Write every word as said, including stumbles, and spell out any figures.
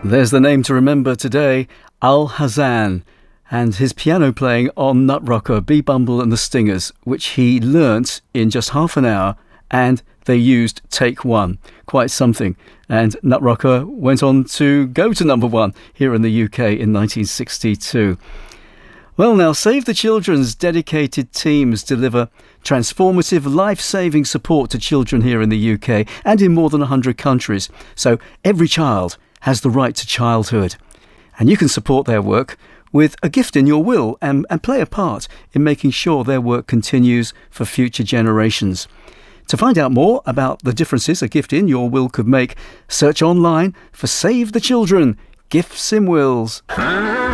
There's the name to remember today, Al Hassan, and his piano playing on Nut Rocker, Bee Bumble and the Stingers, which he learnt in just half an hour, and they used take one. Quite something. And Nut Rocker went on to go to number one here in the U K in nineteen sixty-two. Well, now, Save the Children's dedicated teams deliver transformative, life-saving support to children here in the U K and in more than one hundred countries. So every child has the right to childhood. And you can support their work with a gift in your will and, and play a part in making sure their work continues for future generations. To find out more about the differences a gift in your will could make, search online for Save the Children, Gifts in Wills.